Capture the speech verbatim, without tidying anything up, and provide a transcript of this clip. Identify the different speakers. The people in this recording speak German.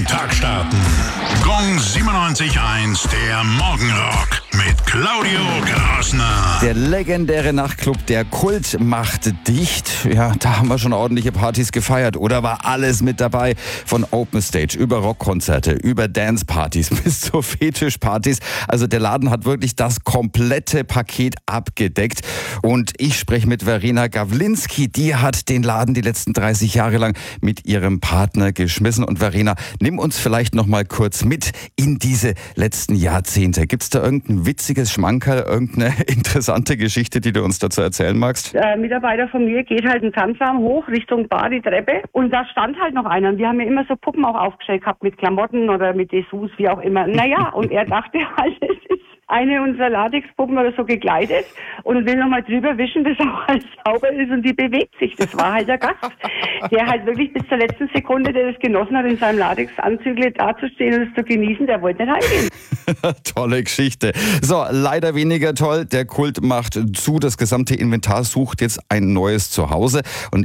Speaker 1: Tag starten. Gong siebenundneunzig Komma eins, der Morgenrock mit Claudio Krasner.
Speaker 2: Der legendäre Nachtclub, der Kult macht dicht. Ja, da haben wir schon ordentliche Partys gefeiert. Oder war alles mit dabei? Von Open Stage über Rockkonzerte, über Dancepartys bis zu Fetischpartys. Also der Laden hat wirklich das komplette Paket abgedeckt. Und ich spreche mit Verena Gawlinski. Die hat den Laden die letzten dreißig Jahre lang mit ihrem Partner geschmissen. Und Verena, nimm uns vielleicht noch mal kurz mit in diese letzten Jahrzehnte. Gibt es da irgendein witziges Schmankerl, irgendeine interessante Geschichte, die du uns dazu erzählen magst?
Speaker 3: Ein Mitarbeiter von mir geht halt einen Tanzraum hoch Richtung Bar, die Treppe, und da stand halt noch einer. Und wir haben ja immer so Puppen auch aufgestellt gehabt mit Klamotten oder mit Dessous, wie auch immer. Naja, und er dachte halt, es ist eine unserer Latexpuppen oder so gekleidet und will nochmal drüber wischen, dass auch alles sauber ist, und die bewegt sich. Das war halt der Gast, der halt wirklich bis zur letzten Sekunde, der das genossen hat, in seinem Latexanzügle dazustehen und es zu genießen, der wollte nicht heimgehen.
Speaker 2: Tolle Geschichte. So, leider weniger toll. Der Kult macht zu. Das gesamte Inventar sucht jetzt ein neues Zuhause. Und